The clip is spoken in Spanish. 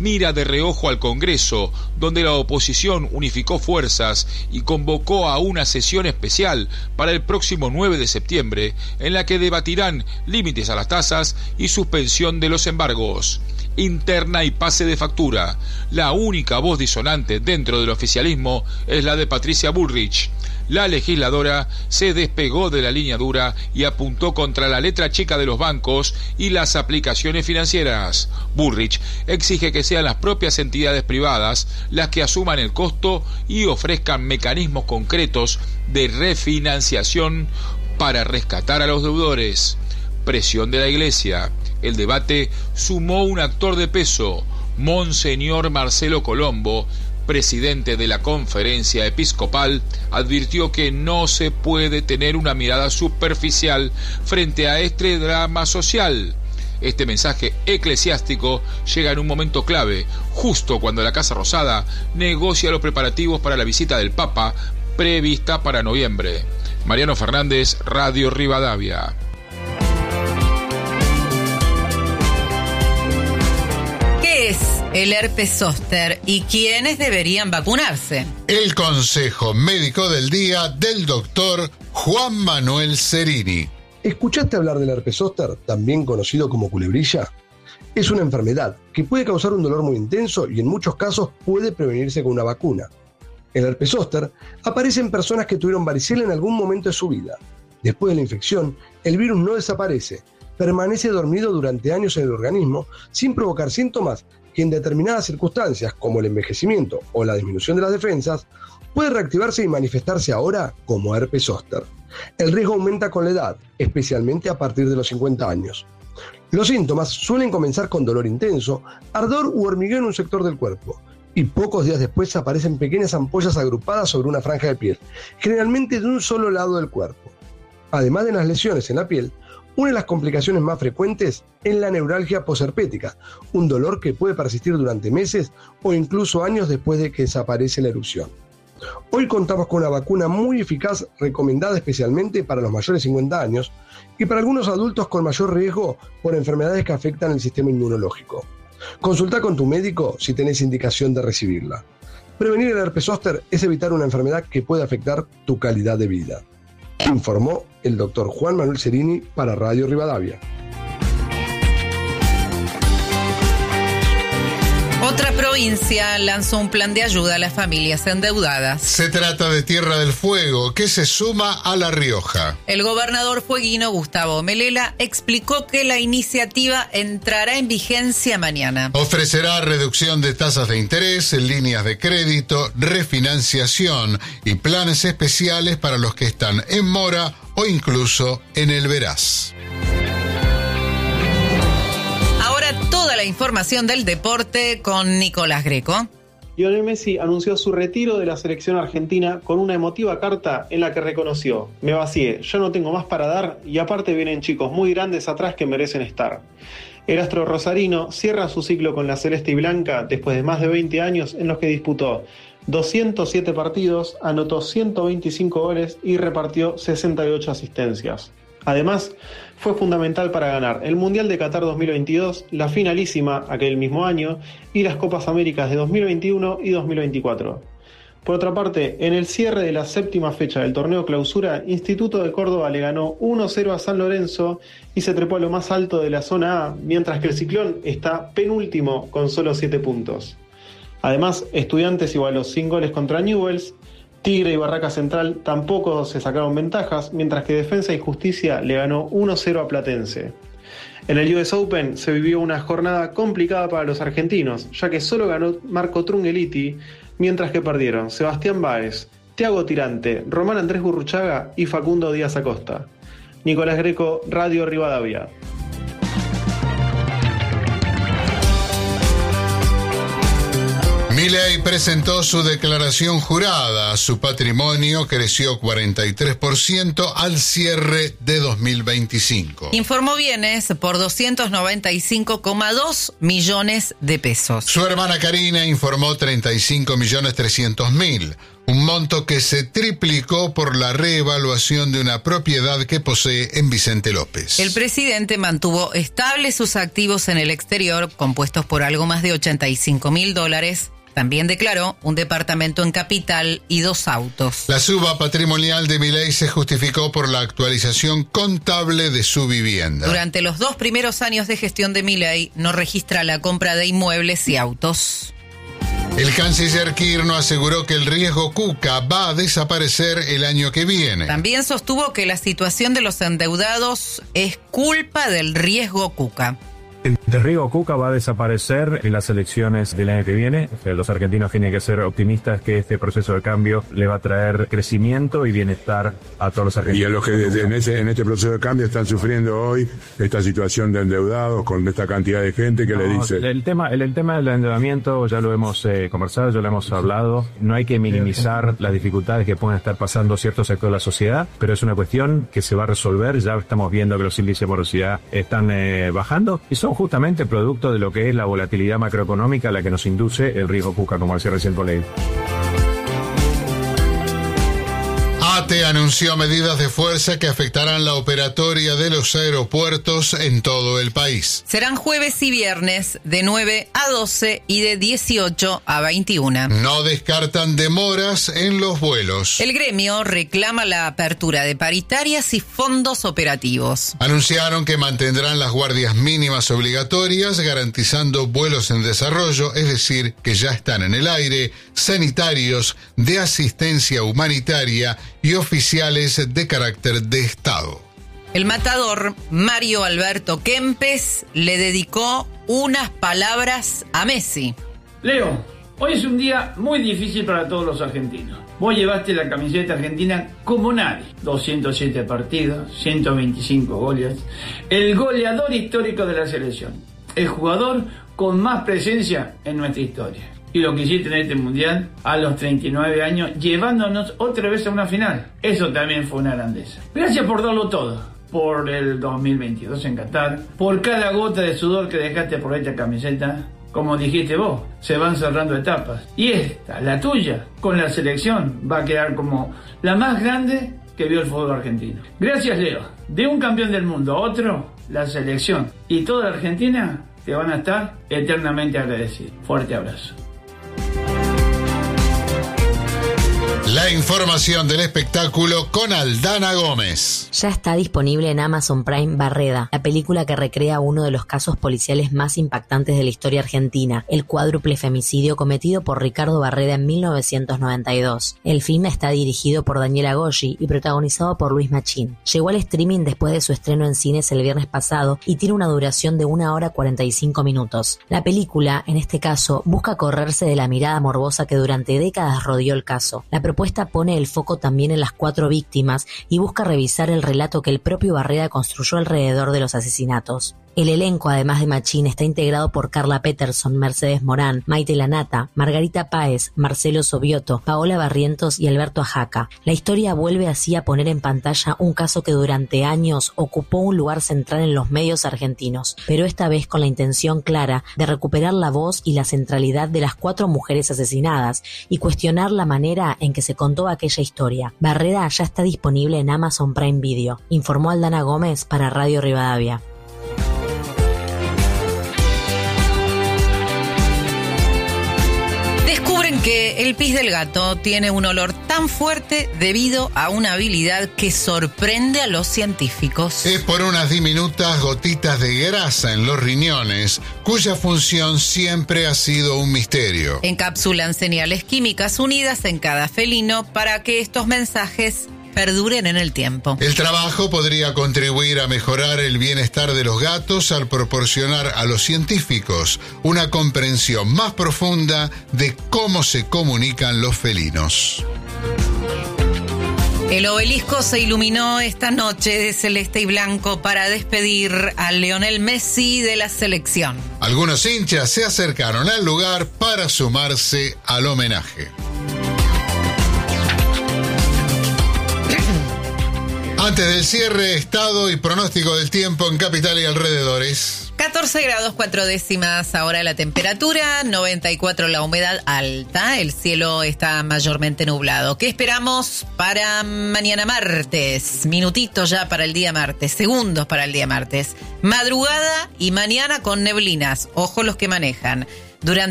mira de reojo al Congreso, donde la oposición unificó fuerzas y convocó a una sesión especial para el próximo 9 de septiembre, en la que debatirán límites a las tasas y suspensión de los embargos. Interna y pase de factura. La única voz disonante dentro del oficialismo es la de Patricia Bullrich. La legisladora se despegó de la línea dura y apuntó contra la letra chica de los bancos y las aplicaciones financieras. Bullrich exige que sean las propias entidades privadas las que asuman el costo y ofrezcan mecanismos concretos de refinanciación para rescatar a los deudores. Presión de la Iglesia. El debate sumó un actor de peso, Monseñor Marcelo Colombo, presidente de la Conferencia Episcopal, advirtió que no se puede tener una mirada superficial frente a este drama social. Este mensaje eclesiástico llega en un momento clave, justo cuando la Casa Rosada negocia los preparativos para la visita del Papa, prevista para noviembre. Mariano Fernández, Radio Rivadavia. ¿Qué es el herpes zóster y quiénes deberían vacunarse? El consejo médico del día del doctor Juan Manuel Cerini. ¿Escuchaste hablar del herpes zóster, también conocido como culebrilla? Es una enfermedad que puede causar un dolor muy intenso y en muchos casos puede prevenirse con una vacuna. El herpes zóster aparece en personas que tuvieron varicela en algún momento de su vida. Después de la infección, el virus no desaparece, permanece dormido durante años en el organismo sin provocar síntomas que en determinadas circunstancias, como el envejecimiento o la disminución de las defensas, puede reactivarse y manifestarse ahora como herpes zóster. El riesgo aumenta con la edad, especialmente a partir de los 50 años. Los síntomas suelen comenzar con dolor intenso, ardor u hormigueo en un sector del cuerpo, y pocos días después aparecen pequeñas ampollas agrupadas sobre una franja de piel, generalmente de un solo lado del cuerpo. Además de las lesiones en la piel, una de las complicaciones más frecuentes es la neuralgia posherpética, un dolor que puede persistir durante meses o incluso años después de que desaparece la erupción. Hoy contamos con una vacuna muy eficaz recomendada especialmente para los mayores de 50 años y para algunos adultos con mayor riesgo por enfermedades que afectan el sistema inmunológico. Consulta con tu médico si tenés indicación de recibirla. Prevenir el herpes zóster es evitar una enfermedad que puede afectar tu calidad de vida. Informó el doctor Juan Manuel Cerini para Radio Rivadavia. Otra provincia lanzó un plan de ayuda a las familias endeudadas. Se trata de Tierra del Fuego, que se suma a La Rioja. El gobernador fueguino Gustavo Melela explicó que la iniciativa entrará en vigencia mañana. Ofrecerá reducción de tasas de interés, líneas de crédito, refinanciación y planes especiales para los que están en mora o incluso en el veraz. Toda la información del deporte con Nicolás Greco. Lionel Messi anunció su retiro de la selección argentina con una emotiva carta en la que reconoció: me vacié, ya no tengo más para dar y aparte vienen chicos muy grandes atrás que merecen estar. El astro rosarino cierra su ciclo con la celeste y blanca después de más de 20 años en los que disputó 207 partidos, anotó 125 goles y repartió 68 asistencias. Además, fue fundamental para ganar el Mundial de Qatar 2022, la finalísima aquel mismo año y las Copas Américas de 2021 y 2024. Por otra parte, en el cierre de la séptima fecha del torneo Clausura, Instituto de Córdoba le ganó 1-0 a San Lorenzo y se trepó a lo más alto de la zona A, mientras que el Ciclón está penúltimo con solo 7 puntos. Además, Estudiantes igualó sin goles contra Newell's. Tigre y Barraca Central tampoco se sacaron ventajas, mientras que Defensa y Justicia le ganó 1-0 a Platense. En el US Open se vivió una jornada complicada para los argentinos, ya que solo ganó Marco Trungeliti, mientras que perdieron Sebastián Báez, Thiago Tirante, Román Andrés Gurruchaga y Facundo Díaz Acosta. Nicolás Greco, Radio Rivadavia. Milei presentó su declaración jurada. Su patrimonio creció 43% al cierre de 2025. Informó bienes por 295,2 millones de pesos. Su hermana Karina informó 35.300.000. un monto que se triplicó por la reevaluación de una propiedad que posee en Vicente López. El presidente mantuvo estables sus activos en el exterior, compuestos por algo más de $85.000. También declaró un departamento en Capital y 2 autos. La suba patrimonial de Milei se justificó por la actualización contable de su vivienda. Durante los 2 primeros años de gestión de Milei, no registra la compra de inmuebles y autos. El canciller Kirchner aseguró que el riesgo Cuca va a desaparecer el año que viene. También sostuvo que la situación de los endeudados es culpa del riesgo Cuca. El riesgo Cuca va a desaparecer en las elecciones del año que viene. Los argentinos tienen que ser optimistas que este proceso de cambio le va a traer crecimiento y bienestar a todos los argentinos. Y a los que en este proceso de cambio están sufriendo hoy esta situación de endeudados con esta cantidad de gente que le dice... El tema del endeudamiento ya lo hemos conversado, ya lo hemos hablado. No hay que minimizar las dificultades que pueden estar pasando ciertos sectores de la sociedad, pero es una cuestión que se va a resolver. Ya estamos viendo que los índices de morosidad están bajando y son justamente producto de lo que es la volatilidad macroeconómica a la que nos induce el riesgo Cuca, como decía recién Poley. ATE anunció medidas de fuerza que afectarán la operatoria de los aeropuertos en todo el país. Serán jueves y viernes de 9 a 12 y de 18 a 21. No descartan demoras en los vuelos. El gremio reclama la apertura de paritarias y fondos operativos. Anunciaron que mantendrán las guardias mínimas obligatorias, garantizando vuelos en desarrollo, es decir, que ya están en el aire, sanitarios, de asistencia humanitaria y oficiales de carácter de Estado. El matador Mario Alberto Kempes le dedicó unas palabras a Messi. Leo, hoy es un día muy difícil para todos los argentinos. Vos llevaste la camiseta argentina como nadie. 207 partidos, 125 goles. El goleador histórico de la selección. El jugador con más presencia en nuestra historia. Y lo que hiciste en este mundial a los 39 años, llevándonos otra vez a una final. Eso también fue una grandeza. Gracias por darlo todo. Por el 2022 en Qatar. Por cada gota de sudor que dejaste por esta camiseta. Como dijiste vos, se van cerrando etapas. Y esta, la tuya, con la selección, va a quedar como la más grande que vio el fútbol argentino. Gracias, Leo. De un campeón del mundo a otro, la selección y toda la Argentina te van a estar eternamente agradecidos. Fuerte abrazo. La información del espectáculo con Aldana Gómez. Ya está disponible en Amazon Prime Barreda, la película que recrea uno de los casos policiales más impactantes de la historia argentina, el cuádruple femicidio cometido por Ricardo Barreda en 1992. El film está dirigido por Daniela Goggi y protagonizado por Luis Machín. Llegó al streaming después de su estreno en cines el viernes pasado y tiene una duración de 1 hora 45 minutos. La película, en este caso, busca correrse de la mirada morbosa que durante décadas rodeó el caso. La propuesta pone el foco también en las 4 víctimas y busca revisar el relato que el propio Barreda construyó alrededor de los asesinatos. El elenco, además de Machín, está integrado por Carla Peterson, Mercedes Morán, Maite Lanata, Margarita Páez, Marcelo Sobioto, Paola Barrientos y Alberto Ajaca. La historia vuelve así a poner en pantalla un caso que durante años ocupó un lugar central en los medios argentinos, pero esta vez con la intención clara de recuperar la voz y la centralidad de las 4 mujeres asesinadas y cuestionar la manera en que se contó aquella historia. Barreda ya está disponible en Amazon Prime Video, informó Aldana Gómez para Radio Rivadavia. Descubren que el pis del gato tiene un olor tan fuerte debido a una habilidad que sorprende a los científicos. Es por unas diminutas gotitas de grasa en los riñones, cuya función siempre ha sido un misterio. Encapsulan señales químicas unidas en cada felino para que estos mensajes perduren en el tiempo. El trabajo podría contribuir a mejorar el bienestar de los gatos al proporcionar a los científicos una comprensión más profunda de cómo se comunican los felinos. El obelisco se iluminó esta noche de celeste y blanco para despedir a Lionel Messi de la selección. Algunos hinchas se acercaron al lugar para sumarse al homenaje. Antes del cierre, estado y pronóstico del tiempo en Capital y alrededores. 14 grados 4 décimas ahora la temperatura, 94 la humedad alta, el cielo está mayormente nublado. ¿Qué esperamos para mañana martes? Minutitos ya para el día martes, segundos para el día martes. Madrugada y mañana con neblinas, ojo los que manejan. Durante